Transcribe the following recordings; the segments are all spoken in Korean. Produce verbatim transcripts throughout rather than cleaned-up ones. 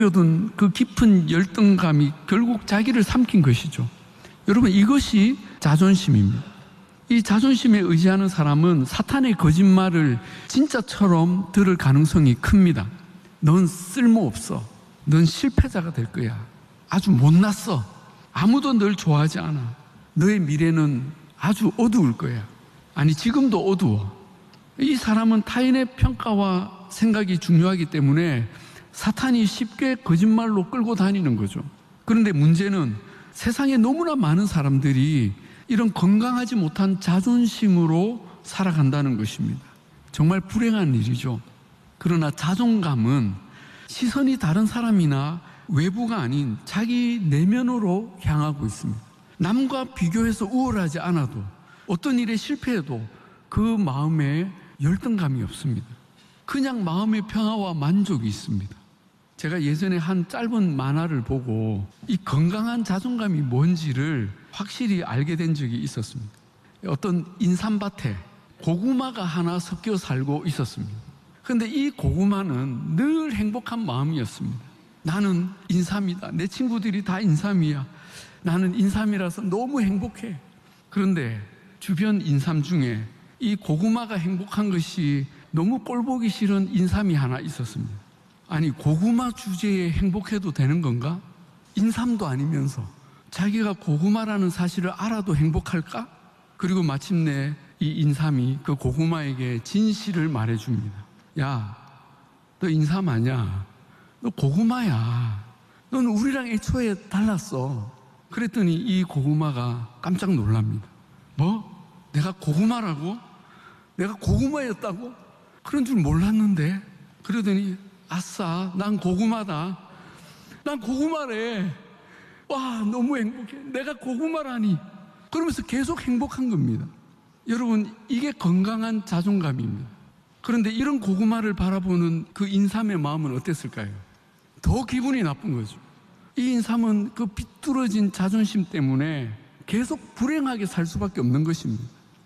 얻은 그 깊은 열등감이 결국 자기를 삼킨 것이죠. 여러분, 이것이 자존심입니다. 이 자존심에 의지하는 사람은 사탄의 거짓말을 진짜처럼 들을 가능성이 큽니다. 넌 쓸모없어. 넌 실패자가 될 거야. 아주 못났어. 아무도 널 좋아하지 않아. 너의 미래는 아주 어두울 거야. 아니, 지금도 어두워. 이 사람은 타인의 평가와 생각이 중요하기 때문에 사탄이 쉽게 거짓말로 끌고 다니는 거죠. 그런데 문제는 세상에 너무나 많은 사람들이 이런 건강하지 못한 자존심으로 살아간다는 것입니다. 정말 불행한 일이죠. 그러나 자존감은 시선이 다른 사람이나 외부가 아닌 자기 내면으로 향하고 있습니다. 남과 비교해서 우월하지 않아도, 어떤 일에 실패해도 그 마음에 열등감이 없습니다. 그냥 마음의 평화와 만족이 있습니다. 제가 예전에 한 짧은 만화를 보고 이 건강한 자존감이 뭔지를 확실히 알게 된 적이 있었습니다. 어떤 인삼밭에 고구마가 하나 섞여 살고 있었습니다. 그런데 이 고구마는 늘 행복한 마음이었습니다. 나는 인삼이다. 내 친구들이 다 인삼이야. 나는 인삼이라서 너무 행복해. 그런데 주변 인삼 중에 이 고구마가 행복한 것이 너무 꼴보기 싫은 인삼이 하나 있었습니다. 아니, 고구마 주제에 행복해도 되는 건가? 인삼도 아니면서 자기가 고구마라는 사실을 알아도 행복할까? 그리고 마침내 이 인삼이 그 고구마에게 진실을 말해줍니다. 야, 너 인삼 아니야. 너 고구마야. 넌 우리랑 애초에 달랐어. 그랬더니 이 고구마가 깜짝 놀랍니다. 뭐? 내가 고구마라고? 내가 고구마였다고? 그런 줄 몰랐는데. 그러더니 아싸, 난 고구마다. 난 고구마래. 와, 너무 행복해. 내가 고구마라니. 그러면서 계속 행복한 겁니다. 여러분, 이게 건강한 자존감입니다. 그런데 이런 고구마를 바라보는 그 인삼의 마음은 어땠을까요? 더 기분이 나쁜 거죠. 이 인삼은 그 비뚤어진 자존심 때문에 계속 불행하게 살 수밖에 없는 것입니다.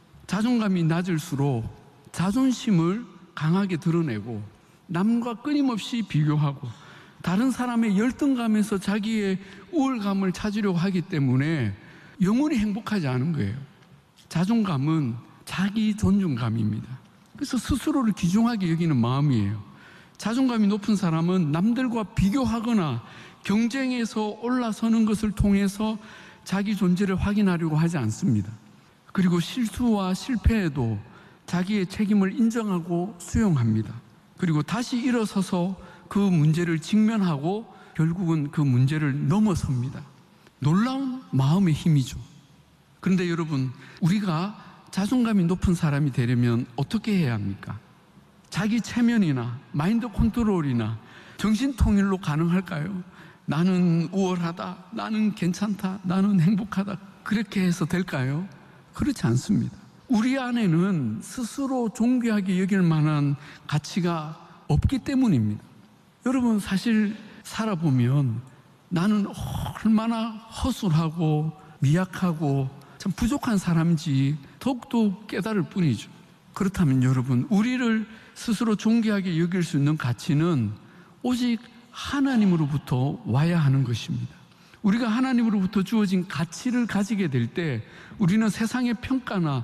자존감이 낮을수록 자존심을 강하게 드러내고 남과 끊임없이 비교하고 다른 사람의 열등감에서 자기의 우월감을 찾으려고 하기 때문에 영원히 행복하지 않은 거예요. 자존감은 자기 존중감입니다. 그래서 스스로를 귀중하게 여기는 마음이에요. 자존감이 높은 사람은 남들과 비교하거나 경쟁에서 올라서는 것을 통해서 자기 존재를 확인하려고 하지 않습니다. 그리고 실수와 실패에도 자기의 책임을 인정하고 수용합니다. 그리고 다시 일어서서 그 문제를 직면하고 결국은 그 문제를 넘어섭니다. 놀라운 마음의 힘이죠. 그런데 여러분, 우리가 자존감이 높은 사람이 되려면 어떻게 해야 합니까? 자기 체면이나 마인드 컨트롤이나 정신통일로 가능할까요? 나는 우월하다, 나는 괜찮다, 나는 행복하다, 그렇게 해서 될까요? 그렇지 않습니다. 우리 안에는 스스로 존귀하게 여길 만한 가치가 없기 때문입니다. 여러분, 사실 살아보면 나는 얼마나 허술하고 미약하고 참 부족한 사람인지 더욱더 깨달을 뿐이죠. 그렇다면 여러분, 우리를 스스로 존귀하게 여길 수 있는 가치는 오직 하나님으로부터 와야 하는 것입니다. 우리가 하나님으로부터 주어진 가치를 가지게 될 때 우리는 세상의 평가나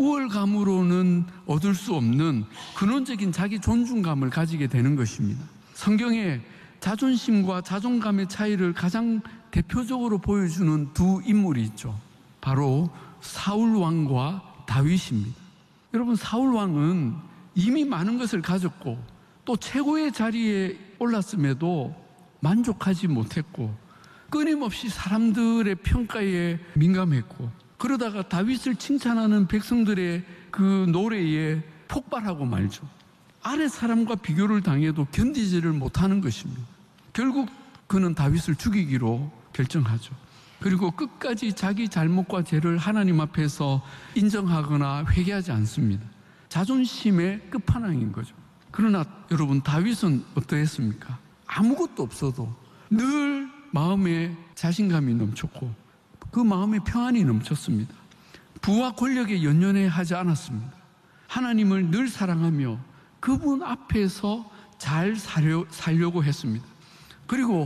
우월감으로는 얻을 수 없는 근원적인 자기 존중감을 가지게 되는 것입니다. 성경에 자존심과 자존감의 차이를 가장 대표적으로 보여주는 두 인물이 있죠. 바로 사울 왕과 다윗입니다. 여러분, 사울 왕은 이미 많은 것을 가졌고 또 최고의 자리에 올랐음에도 만족하지 못했고 끊임없이 사람들의 평가에 민감했고, 그러다가 다윗을 칭찬하는 백성들의 그 노래에 폭발하고 말죠. 아래 사람과 비교를 당해도 견디지를 못하는 것입니다. 결국 그는 다윗을 죽이기로 결정하죠. 그리고 끝까지 자기 잘못과 죄를 하나님 앞에서 인정하거나 회개하지 않습니다. 자존심의 끝판왕인 거죠. 그러나 여러분, 다윗은 어떠했습니까? 아무것도 없어도 늘 마음에 자신감이 넘쳤고 그 마음에 평안이 넘쳤습니다. 부와 권력에 연연해 하지 않았습니다. 하나님을 늘 사랑하며 그분 앞에서 잘 살려, 살려고 했습니다. 그리고